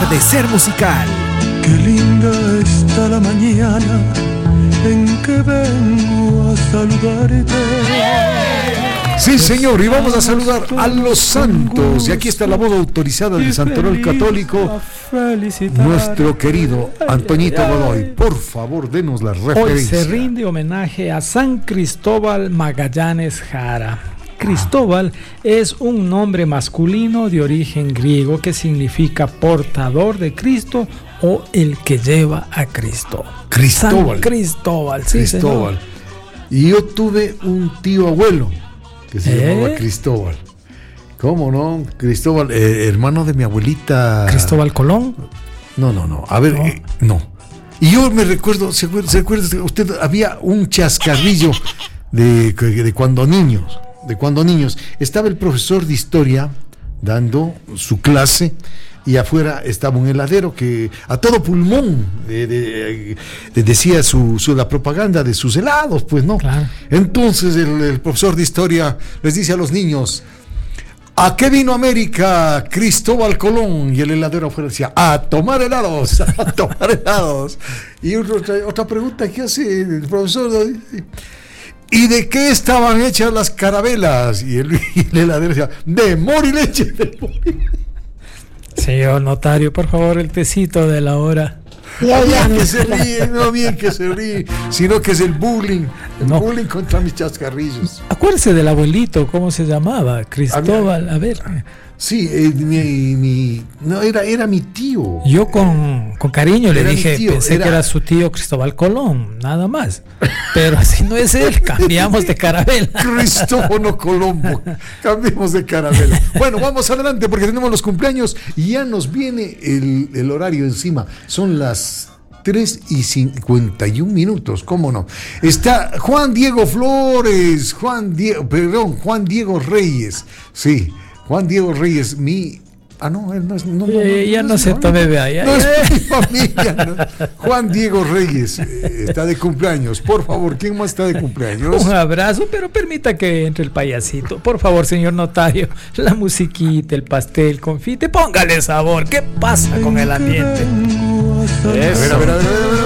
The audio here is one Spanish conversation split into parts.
atardecer musical. Qué linda está la mañana en que vengo a saludarte. Sí, señor, y vamos a saludar a los santos. Y aquí está la voz autorizada del Santoral Católico, nuestro querido Antoñito Godoy. Por favor, denos la referencia. Hoy se rinde homenaje a San Cristóbal Magallanes Jara. Cristóbal es un nombre masculino de origen griego que significa portador de Cristo o el que lleva a Cristo. Cristóbal. San Cristóbal, sí, Cristóbal. señor. Y yo tuve un tío abuelo que se llamaba Cristóbal. ¿Cómo no? Cristóbal, hermano de mi abuelita. ¿Cristóbal Colón? No. A ver, no. Y yo me recuerdo, ¿se acuerda usted? Había un chascarrillo de cuando niños. Estaba el profesor de historia dando su clase y afuera estaba un heladero que a todo pulmón decía la propaganda de sus helados, pues no. Claro. Entonces el profesor de historia les dice a los niños: ¿a qué vino América Cristóbal Colón? Y el heladero afuera decía: a tomar helados, a tomar helados. Y otra pregunta que hace el profesor: ¿y de qué estaban hechas las carabelas? Y el heladero decía: de morileche, de morileche. Señor notario, por favor, el tecito de la hora. Bien que se ríe, no bien que se ríe, sino que es el bullying contra mis chascarrillos. Acuérdese del abuelito, ¿cómo se llamaba? Cristóbal, a ver. Sí, era mi tío. Yo con cariño le dije, pensé que era su tío Cristóbal Colón, nada más. Pero así no es él, cambiamos de carabela. Cristóbal Colombo, cambiemos de carabela. Bueno, vamos adelante porque tenemos los cumpleaños y ya nos viene el horario encima. Son las 3:51, ¿cómo no? Está Juan Diego Flores, Juan Diego Reyes, sí. Juan Diego Reyes, él no es. Ya no se tome, vea. No es mi familia. ¿No? Juan Diego Reyes está de cumpleaños. Por favor, ¿quién más está de cumpleaños? Un abrazo, pero permita que entre el payasito. Por favor, señor notario, la musiquita, el pastel, confite, póngale sabor. ¿Qué pasa con el ambiente? A ver.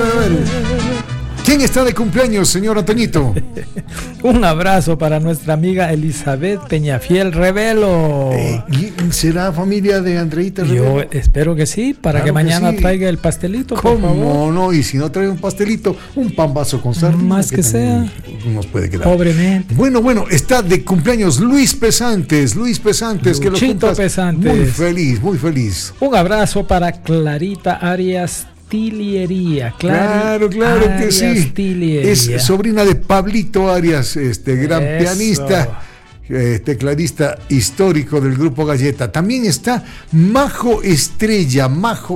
¿Quién está de cumpleaños, señor Antoñito? Un abrazo para nuestra amiga Elizabeth Peñafiel Revelo. ¿Será familia de Andreita Revelo? Yo espero que sí, para que mañana traiga el pastelito, por favor. ¿Cómo no? Y si no trae un pastelito, un pan vaso con sardina. Más que sea. Nos puede quedar. Pobremente. Bueno, está de cumpleaños Luis Pesantes, que lo cumplas. Pesantes. Muy feliz. Un abrazo para Clarita Arias Tiliería. Claro que sí. Tiliería. Es sobrina de Pablito Arias, gran pianista, tecladista histórico del grupo Galleta. También está Majo Estrella,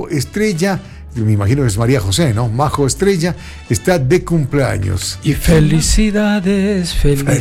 me imagino que es María José, ¿no? Majo Estrella está de cumpleaños. Y felicidades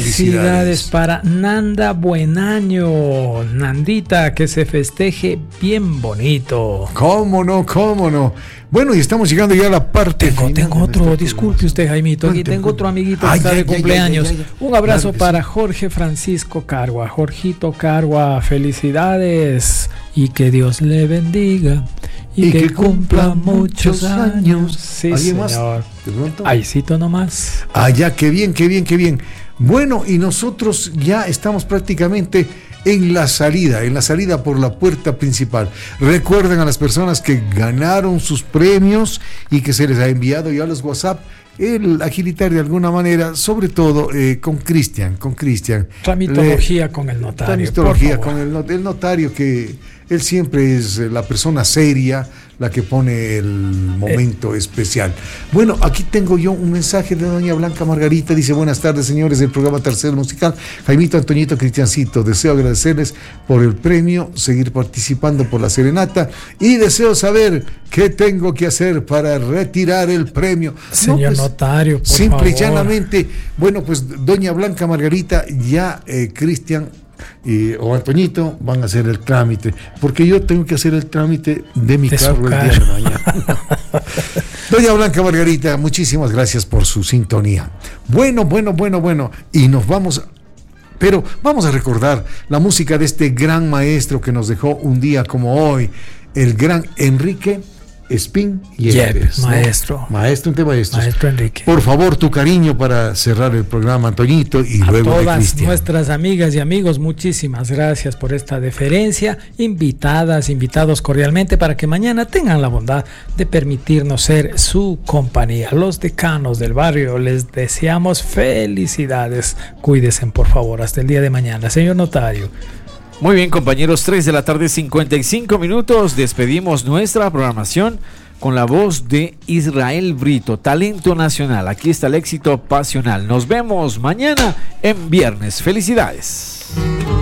para Nanda Buenaño. Nandita, que se festeje bien bonito. ¿Cómo no? Bueno, y estamos llegando ya a la parte. Tengo otro, disculpe usted, Jaimito. Aquí tengo otro amiguito que está de cumpleaños. Un abrazo para Jorge Francisco Cargua. Jorgito Cargua, felicidades y que Dios le bendiga. Y que cumpla muchos años. Sí, ¿alguien señor. Más? Ahícito nomás. Ya, qué bien. Bueno, y nosotros ya estamos prácticamente en la salida por la puerta principal. Recuerden a las personas que ganaron sus premios y que se les ha enviado ya los WhatsApp, el agilitar de alguna manera, sobre todo con Cristian. Tramitología con el notario. Tramitología con el notario, que él siempre es la persona seria, la que pone el momento especial. Bueno, aquí tengo yo un mensaje de doña Blanca Margarita. Dice: buenas tardes, señores del programa Tercer Musical. Jaimito, Antoñito, Cristiancito, deseo agradecerles por el premio, seguir participando por la serenata y deseo saber qué tengo que hacer para retirar el premio. Señor notario, por simple favor. Y llanamente, bueno, pues doña Blanca Margarita, ya Cristian o Antoñito van a hacer el trámite, porque yo tengo que hacer el trámite de mi carro el día de mañana. Doña Blanca Margarita, muchísimas gracias por su sintonía. Bueno, y nos vamos, pero vamos a recordar la música de este gran maestro que nos dejó un día como hoy, el gran Enrique Espín Yepes, ¿no? Maestro entre maestros. Maestro Enrique. Por favor, tu cariño para cerrar el programa, Antoñito, y a luego todas de Cristian. Nuestras amigas y amigos, muchísimas gracias por esta deferencia. Invitados cordialmente para que mañana tengan la bondad de permitirnos ser su compañía. Los decanos del barrio, les deseamos felicidades. Cuídense, por favor, hasta el día de mañana. Señor notario. Muy bien, compañeros, 3:55 p.m. Despedimos nuestra programación con la voz de Israel Brito, talento nacional. Aquí está el éxito pasional. Nos vemos mañana en viernes. Felicidades.